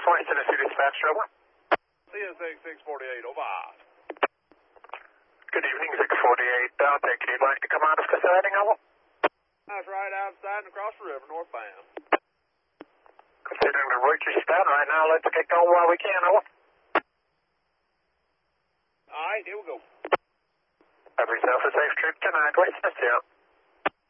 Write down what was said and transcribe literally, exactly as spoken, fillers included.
West Tennessee Dispatch, over. C S X six forty-eight, over. Good evening, six forty-eight. I'll take it. You'd like to come out of the siding, over? That's right outside and across the river, northbound. Considering the route you're starting right now, let's get going while we can, over. All right, here we go. Have yourself a safe trip tonight, West Tennessee.